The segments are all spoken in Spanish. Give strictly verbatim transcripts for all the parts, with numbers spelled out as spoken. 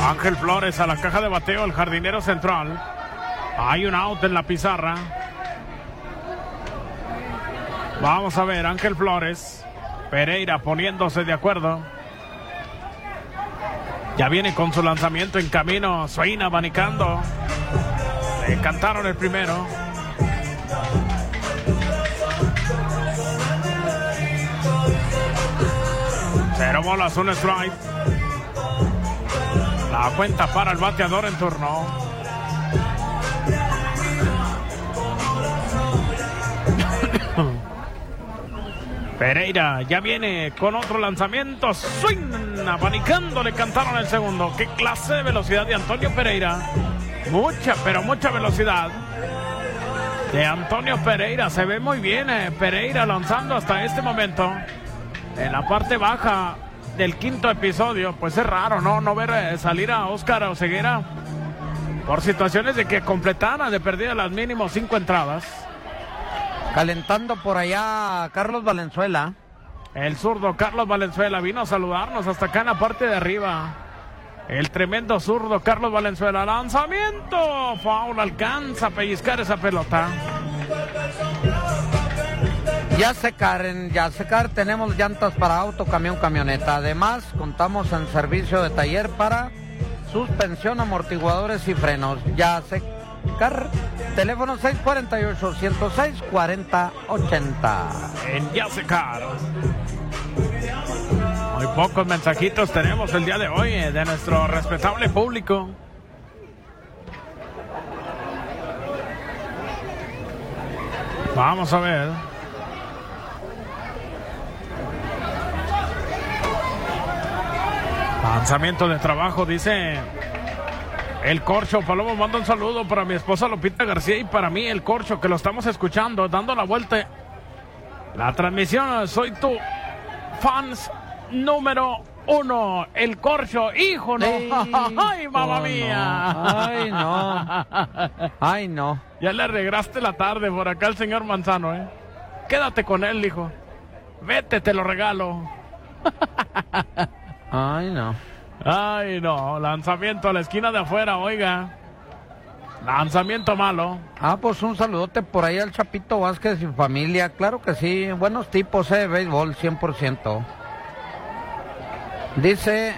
Ángel Flores a la caja de bateo, el jardinero central. Hay un out en la pizarra. Vamos a ver, Ángel Flores. Pereira poniéndose de acuerdo. Ya viene con su lanzamiento en camino. Swing abanicando. Le cantaron el primero. Cero bolas, un strike. La cuenta para el bateador en turno. Pereira ya viene con otro lanzamiento. Swing, abanicando, le cantaron el segundo. Qué clase de velocidad de Antonio Pereira. Mucha, pero mucha velocidad de Antonio Pereira. Se ve muy bien eh, Pereira lanzando hasta este momento. En la parte baja del quinto episodio, pues es raro, ¿no? No ver eh, salir a Óscar Oseguera por situaciones de que completara de perdida las mínimo cinco entradas. Calentando por allá Carlos Valenzuela. El zurdo Carlos Valenzuela vino a saludarnos hasta acá en la parte de arriba. El tremendo zurdo Carlos Valenzuela. Lanzamiento. Foul, alcanza a pellizcar esa pelota. Ya secar, en ya secar tenemos llantas para auto, camión, camioneta. Además, contamos en servicio de taller para suspensión, amortiguadores y frenos. Ya secar, teléfono seis cuatro ocho, ciento seis, cuarenta ochenta. En Ya secar. Muy pocos mensajitos tenemos el día de hoy eh, de nuestro respetable público. Vamos a ver. Lanzamiento de trabajo, dice el Corcho. Palomo manda un saludo para mi esposa Lupita García y para mí, el Corcho, que lo estamos escuchando, dando la vuelta. La transmisión, soy tu fans número uno, el Corcho. Hijo, no. Ey, Ay, mamá oh, mía. No. Ay, no. Ay, no. Ya le arreglaste la tarde por acá al señor Manzano, ¿eh? Quédate con él, hijo. Vete, te lo regalo. Ay, no. Ay, no. Lanzamiento a la esquina de afuera, oiga. Lanzamiento malo. Ah, pues un saludote por ahí al Chapito Vázquez y familia. Claro que sí. Buenos tipos, eh, de béisbol, cien por ciento. Dice...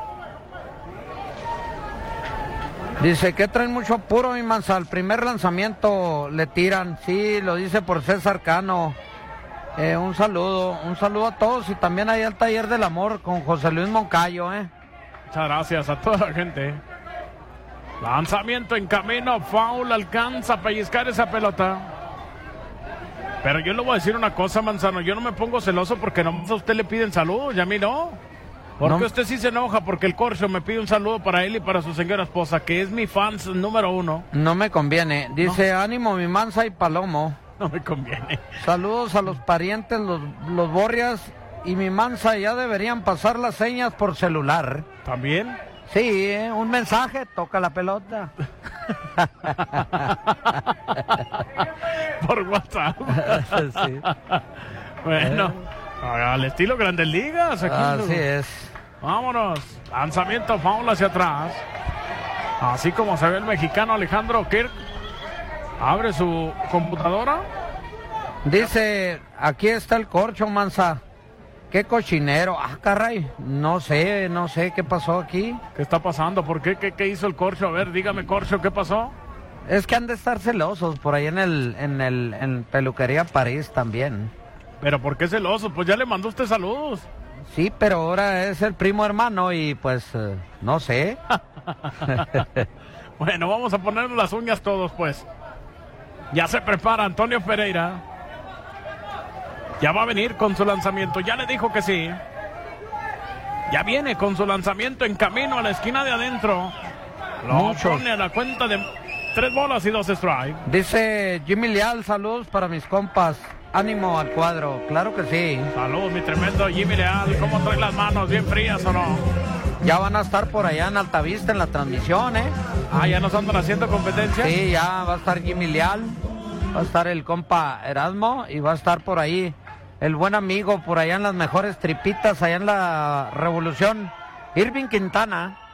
Dice que traen mucho apuro, mi Manza. Al primer lanzamiento le tiran. Sí, lo dice por César Cano. Eh, un saludo, un saludo a todos y también ahí al Taller del Amor con José Luis Moncayo, ¿eh? Muchas gracias a toda la gente. Lanzamiento en camino, foul, alcanza a pellizcar esa pelota. Pero yo le voy a decir una cosa, Manzano, yo no me pongo celoso porque nomás a usted le piden saludos y a mí no. Porque no. Usted sí se enoja porque el Corcho me pide un saludo para él y para su señora esposa, que es mi fans número uno. No me conviene. Dice, no. Ánimo, mi Manza y Palomo. No me conviene. Saludos a los parientes, los, los Borrias y mi Manza. Ya deberían pasar las señas por celular. ¿También? Sí, ¿eh? Un mensaje, toca la pelota. Por WhatsApp. Sí. Bueno, eh. al estilo Grandes Ligas. Aquí Así es. Vámonos. Lanzamiento, foul hacia atrás. Así como se ve el mexicano Alejandro Kirk. Abre su computadora. Dice, aquí está el Corcho, Manza. Qué cochinero. Ah, caray. No sé, no sé qué pasó aquí. ¿Qué está pasando? ¿Por qué? ¿Qué, qué hizo el Corcho? A ver, dígame, Corcho, ¿qué pasó? Es que han de estar celosos por ahí en el, en el, en Peluquería París también. ¿Pero por qué celosos? Pues ya le mandó usted saludos. Sí, pero ahora es el primo hermano y pues, eh, no sé. Bueno, vamos a ponernos las uñas todos, pues. Ya se prepara Antonio Pereira. Ya va a venir con su lanzamiento. Ya le dijo que sí. Ya viene con su lanzamiento en camino a la esquina de adentro. Lo Muchos. Pone a la cuenta de tres bolas y dos strikes. Dice Jimmy Leal, saludos para mis compas. Ánimo al cuadro. Claro que sí. Saludos, mi tremendo Jimmy Leal. ¿Cómo trae las manos? ¿Bien frías o no? Ya van a estar por allá en Altavista en la transmisión, ¿eh? Ah, ¿ya nos andan haciendo competencia? Sí, ya va a estar Jimmy Leal, va a estar el compa Erasmo y va a estar por ahí el buen amigo por allá en las mejores tripitas, allá en la Revolución, Irving Quintana.